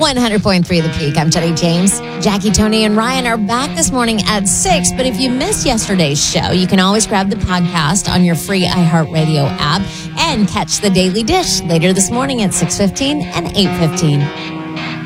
100.3 The Peak. I'm Jenny James. Jackie, Tony, and Ryan are back this morning at 6. But if you missed yesterday's show, you can always grab the podcast on your free iHeartRadio app and catch the Daily Dish later this morning at 6:15 and 8:15.